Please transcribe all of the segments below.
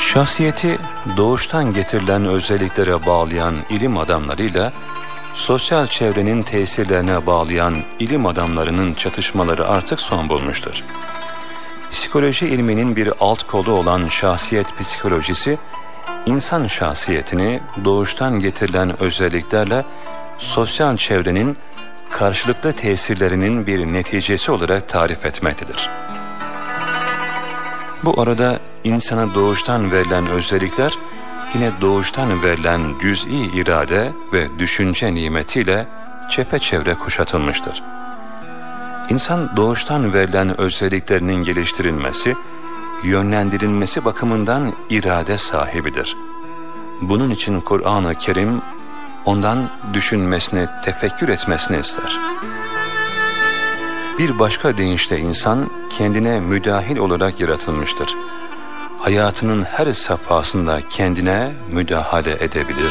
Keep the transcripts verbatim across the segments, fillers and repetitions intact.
Şahsiyeti doğuştan getirilen özelliklere bağlayan ilim adamlarıyla sosyal çevrenin tesirlerine bağlayan ilim adamlarının çatışmaları artık son bulmuştur. Psikoloji ilminin bir alt kolu olan şahsiyet psikolojisi, insan şahsiyetini doğuştan getirilen özelliklerle sosyal çevrenin karşılıklı tesirlerinin bir neticesi olarak tarif etmektedir. Bu arada insana doğuştan verilen özellikler, yine doğuştan verilen cüz'i irade ve düşünce nimetiyle çepeçevre kuşatılmıştır. İnsan doğuştan verilen özelliklerinin geliştirilmesi, yönlendirilmesi bakımından irade sahibidir. Bunun için Kur'an-ı Kerim ondan düşünmesini, tefekkür etmesini ister. Bir başka deyişle insan kendine müdahil olarak yaratılmıştır. Hayatının her safhasında kendine müdahale edebilir.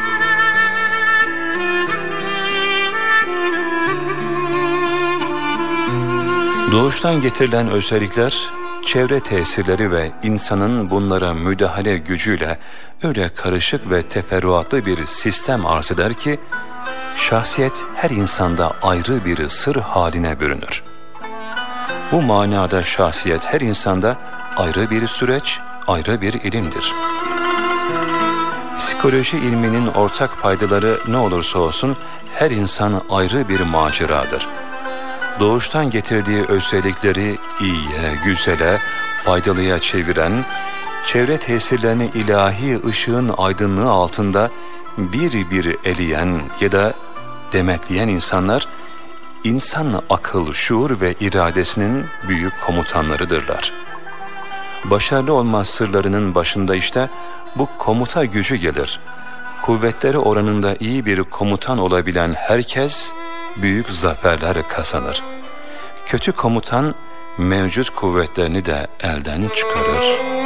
Doğuştan getirilen özellikler, çevre tesirleri ve insanın bunlara müdahale gücüyle öyle karışık ve teferruatlı bir sistem arz eder ki, şahsiyet her insanda ayrı bir sır haline bürünür. Bu manada şahsiyet her insanda ayrı bir süreç, ayrı bir ilimdir. Psikoloji ilminin ortak paydaları ne olursa olsun her insan ayrı bir maceradır. Doğuştan getirdiği özellikleri iyiye, güzele, faydalıya çeviren, çevre tesirlerini ilahi ışığın aydınlığı altında bir bir eleyen ya da demetleyen insanlar, insan akıl, şuur ve iradesinin büyük komutanlarıdırlar. Başarılı olma sırlarının başında işte bu komuta gücü gelir. Kuvvetleri oranında iyi bir komutan olabilen herkes büyük zaferler kazanır. Kötü komutan mevcut kuvvetlerini de elden çıkarır.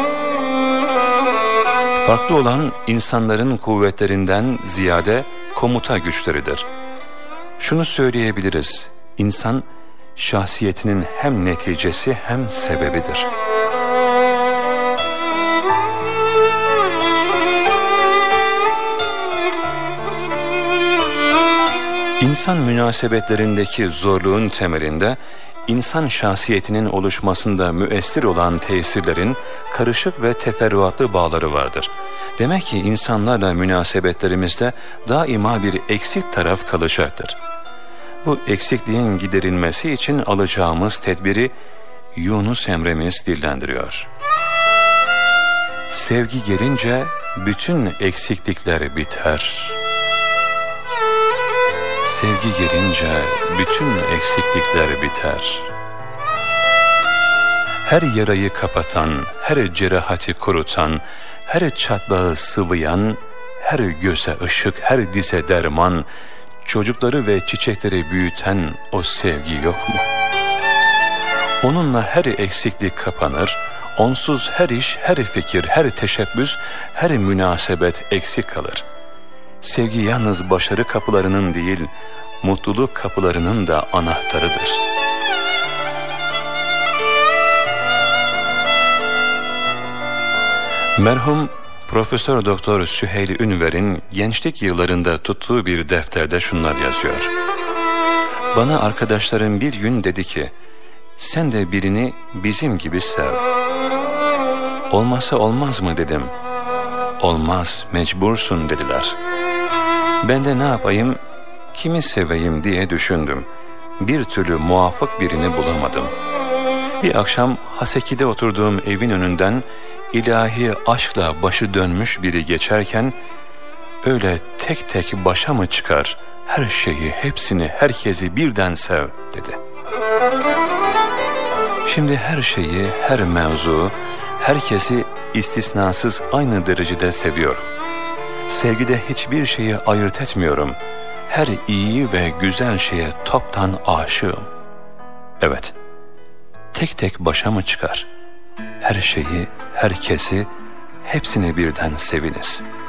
Farklı olan insanların kuvvetlerinden ziyade komuta güçleridir. Şunu söyleyebiliriz, insan şahsiyetinin hem neticesi hem sebebidir. İnsan münasebetlerindeki zorluğun temelinde, insan şahsiyetinin oluşmasında müessir olan tesirlerin karışık ve teferruatlı bağları vardır. Demek ki insanlarla münasebetlerimizde daima bir eksik taraf kalacaktır. Bu eksikliğin giderilmesi için alacağımız tedbiri Yunus Emre'miz dillendiriyor. Sevgi gelince bütün eksiklikler biter. Sevgi gelince bütün eksiklikler biter. Her yarayı kapatan, her cerahati kurutan, her çatlağı sıvayan, her göze ışık, her dize derman, çocukları ve çiçekleri büyüten o sevgi yok mu? Onunla her eksiklik kapanır, onsuz her iş, her fikir, her teşebbüs, her münasebet eksik kalır. Sevgi yalnız başarı kapılarının değil, mutluluk kapılarının da anahtarıdır. Merhum Profesör Doktor Süheyl Ünver'in gençlik yıllarında tuttuğu bir defterde şunlar yazıyor. Bana arkadaşlarım bir gün dedi ki, sen de birini bizim gibi sev. Olmasa olmaz mı dedim. Olmaz, mecbursun dediler. Ben de ne yapayım, kimi seveyim diye düşündüm. Bir türlü muvafık birini bulamadım. Bir akşam Haseki'de oturduğum evin önünden ilahi aşkla başı dönmüş biri geçerken, öyle tek tek başa mı çıkar, her şeyi, hepsini, herkesi birden sev dedi. Şimdi her şeyi, her mevzu, herkesi istisnasız aynı derecede seviyorum. Sevgide hiçbir şeyi ayırt etmiyorum. Her iyi ve güzel şeye toptan aşığım. Evet, tek tek başa mı çıkar? Her şeyi, herkesi, hepsini birden seviniz.